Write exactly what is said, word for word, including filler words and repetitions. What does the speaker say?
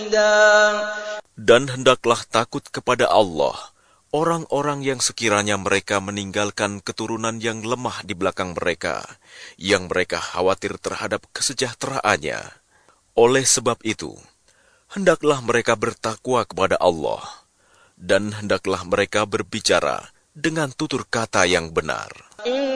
شَدِيدًا. Dan hendaklah takut kepada Allah orang-orang yang sekiranya mereka meninggalkan keturunan yang lemah di belakang mereka, yang mereka khawatir terhadap kesejahteraannya. Oleh sebab itu, hendaklah mereka bertakwa kepada Allah, dan hendaklah mereka berbicara dengan tutur kata yang benar.